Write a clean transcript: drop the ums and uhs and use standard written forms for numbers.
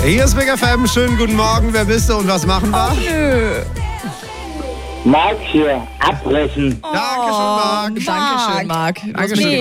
Hier ist Big FM, schönen guten Morgen. Wer bist du und was machen wir? Nö. Marc hier, abbrechen. Dankeschön, Marc. Dankeschön, Marc. Dankeschön.